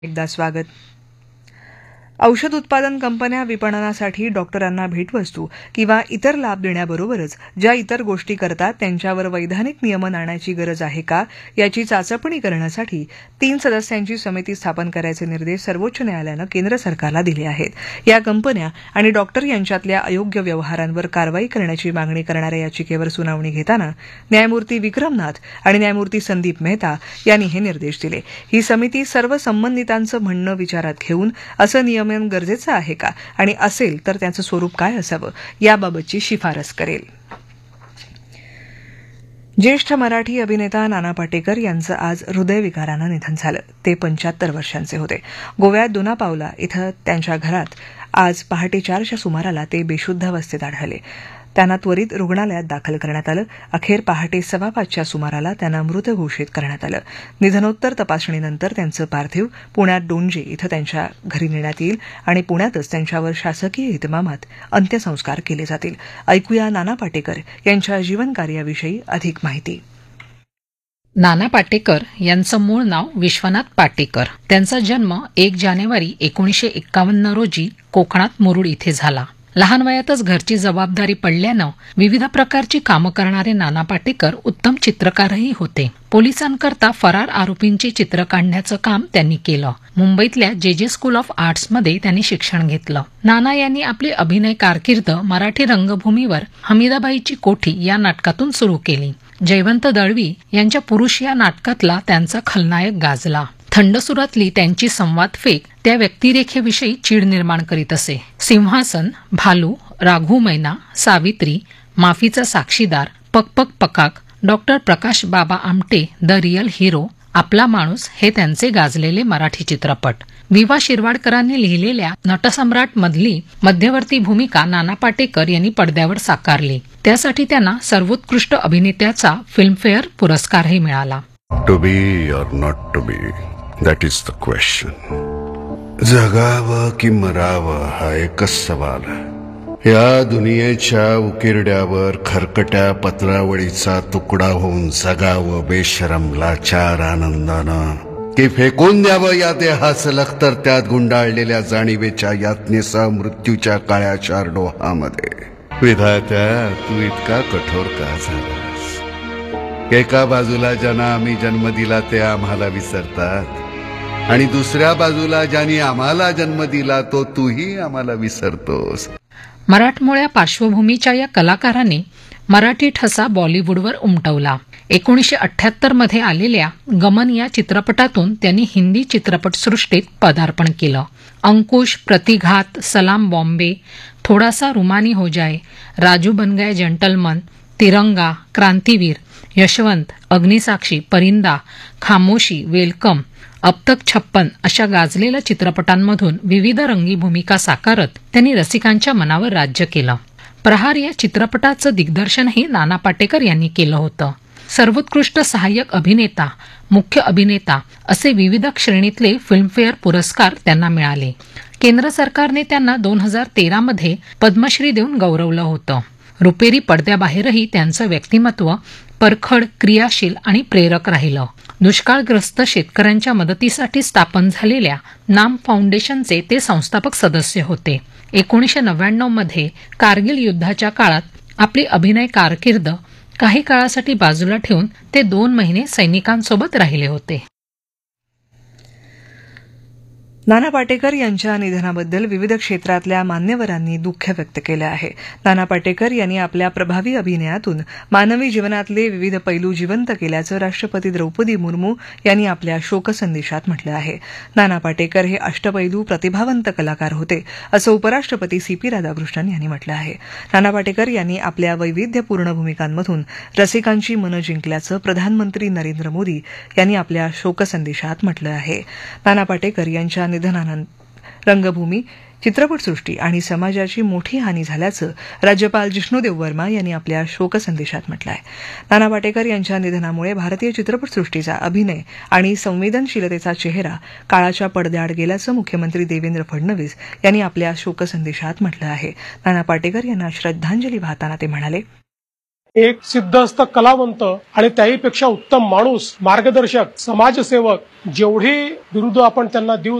एकदा स्वागत. औषध उत्पादन कंपन्या विपणनासाठी डॉक्टरांना भेटवस्तू किंवा इतर लाभ देण्याबरोबरच ज्या इतर गोष्टी करतात त्यांच्यावर वैधानिक नियमन आणण्याची गरज आहे का याची चाचपणी करण्यासाठी 3 सदस्यांची समिती स्थापन करायचे निर्देश सर्वोच्च न्यायालयानं केंद्र सरकारला दिले आहेत. या कंपन्या आणि डॉक्टर यांच्यातल्या अयोग्य व्यवहारांवर कारवाई करण्याची मागणी करणाऱ्या याचिकेवर सुनावणी घेताना न्यायमूर्ती विक्रमनाथ आणि न्यायमूर्ती संदीप मेहता यांनी हे निर्देश दिले. ही समिती सर्व संबंधितांचं म्हणणं विचारात घेऊन असं नियमन गरजेचं आहे का आणि असेल तर त्याचं स्वरूप काय असावं याबाबतची शिफारस करेल. ज्येष्ठ मराठी अभिनेता नाना पाटेकर यांचं आज हृदयविकारानं निधन झालं. ते 75 वर्षांचे होते. गोव्यात दोनापावला इथं त्यांच्या घरात आज पहाटे 4च्या सुमाराला ते बेशुद्ध अवस्थेत आढळले. त्यांना त्वरित रुग्णालयात दाखल करण्यात आलं. अखेर पहाटे 5:15च्या सुमाराला त्यांना मृत घोषित करण्यात आलं. निधनोत्तर तपासणीनंतर त्यांचं पार्थिव पुण्यात डोंजे इथं त्यांच्या घरी नेण्यात येईल आणि पुण्यातच त्यांच्यावर शासकीय इतमामात अंत्यसंस्कार केले जातील. ऐकूया नाना पाटेकर यांच्या जीवनकार्याविषयी अधिक माहिती. नाना पाटेकर यांचं मूळ नाव विश्वनाथ पाटेकर. त्यांचा जन्म 1 जानेवारी 1951 रोजी कोकणात मुरुड इथे झाला. लहान वयातच घरची जबाबदारी पडल्यानं विविध प्रकारची कामं करणारे नाना पाटेकर उत्तम चित्रकारही होते. पोलिसांकरता फरार आरोपींची चित्र काढण्याचं काम त्यांनी केलं. मुंबईतल्या जे स्कूल ऑफ आर्ट्समध्ये त्यांनी शिक्षण घेतलं. नाना यांनी आपली अभिनय कारकीर्द मराठी रंगभूमीवर हमीदाबाईची कोठी या नाटकातून सुरू केली. जयवंत दळवी यांच्या पुरुष या नाटकातला त्यांचा खलनायक गाजला. थंड सुरातली त्यांची संवाद फेक त्या व्यक्तिरेखेविषयी चीड निर्माण करीत असे. सिंहासन, भालू, राघू मैना, सावित्री, माफीचा साक्षीदार, पक पक Pakaak, doctor Prakash Baba Amte, the real hero, आपला माणूस हे त्यांचे गाजलेले मराठी चित्रपट. विवा शिरवाडकरांनी लिहिलेल्या नटसम्राट मधली मध्यवर्ती भूमिका नाना पाटेकर यांनी पडद्यावर साकारली. त्यासाठी त्यांना सर्वोत्कृष्ट अभिनेत्याचा फिल्मफेअर पुरस्कारही मिळाला. To be or not to be, that is the question. जगावं की मरावं हा एकच सवाल आहे. या दुनियेच्या उकिरड्यावर खरकट्या पत्रावळीचा तुकडा होऊन जगावं बेशरम लाचार आनंदानं की फेकून द्यावं या देहाचं लखतर त्यात गुंडाळलेल्या जाणीवेच्या यातनेसह मृत्यूच्या काळ्या चारडोहामध्ये. विधात्या, तू इतका कठोर का झालास? एका बाजूला ज्यांना आम्ही जन्म दिला ते आम्हाला विसरतात आणि दुसऱ्या बाजूला ज्यांनी आम्हाला जन्म दिला तो तूही आम्हाला विसरतोस. मराठमोळ्या पार्श्वभूमीच्या या कलाकारांनी मराठी ठसा बॉलिवूडवर उमटवला. 1978 मध्ये आलेल्या गमन या चित्रपटातून त्यांनी हिंदी चित्रपटसृष्टीत पदार्पण केलं. अंकुश, प्रतिघात, सलाम बॉम्बे, थोडासा रुमानी हो जाए, राजू बन गए जेंटलमन, तिरंगा, क्रांतीवीर, यशवंत, अग्निसाक्षी, परिंदा, खामोशी, वेलकम, अब तक 56 अशा गाजलेल्या चित्रपटांमधून विविध रंगी भूमिका साकारत त्यांनी रसिकांच्या मनावर राज्य केलं. प्रहार या चित्रपटाचं दिग्दर्शनही नाना पाटेकर यांनी केलं होतं. सर्वोत्कृष्ट सहाय्यक अभिनेता, मुख्य अभिनेता असे विविध श्रेणीतले फिल्मफेअर पुरस्कार त्यांना मिळाले. केंद्र सरकारने त्यांना 2013 मध्ये पद्मश्री देऊन गौरवलं होतं. रुपेरी पडद्याबाहेरही त्यांचं व्यक्तिमत्व परखड, क्रियाशील आणि प्रेरक राहिलं. दुष्काळग्रस्त शेतकऱ्यांच्या मदतीसाठी स्थापन झालेल्या नाम फाउंडेशनचे ते संस्थापक सदस्य होते. 1999 मध्ये कारगिल युद्धाच्या काळात आपली अभिनय कारकीर्द काही काळासाठी बाजूला ठेवून ते 2 महिने सैनिकांसोबत राहिले होते. नाना पाटेकर यांच्या निधनाबद्दल विविध क्षेत्रातल्या मान्यवरांनी दुःख व्यक्त केलं आहे. नाना पाटेकर यांनी आपल्या प्रभावी अभिनयातून मानवी जीवनातले विविध पैलू जिवंत केल्याचं राष्ट्रपती द्रौपदी मुर्मू यांनी आपल्या शोकसंदेशात म्हटलं आहे. नाना पाटेकर हे अष्टपैलू प्रतिभावंत कलाकार होते असं उपराष्ट्रपती CP राधाकृष्णन यांनी म्हटलं आहे. नाना पाटेकर यांनी आपल्या वैविध्यपूर्ण भूमिकांमधून रसिकांची मनं जिंकल्याचं प्रधानमंत्री नरेंद्र मोदी यांनी आपल्या शोकसंदेशात म्हटलं आहे. नाना पाटेकर यांच्या निधनानंतर रंगभूमी, चित्रपटसृष्टी आणि समाजाची मोठी हानी झाल्याचं राज्यपाल जिष्णुदेव वर्मा यांनी आपल्या शोकसंदेशात म्हटलं आहे. नाना पाटेकर यांच्या निधनामुळे भारतीय चित्रपटसृष्टीचा अभिनय आणि संवेदनशीलतेचा चेहरा काळाच्या पडद्याआड गेल्याचं मुख्यमंत्री देवेंद्र फडणवीस यांनी आपल्या शोकसंदेशात म्हटलं आहे. नाना पाटेकर यांना श्रद्धांजली वाहताना ते म्हणाले, एक सिद्धहस्त कलावंत आणि त्याहीपेक्षा उत्तम माणूस, मार्गदर्शक, समाजसेवक जेवढी बिरुदं आपण त्यांना देऊ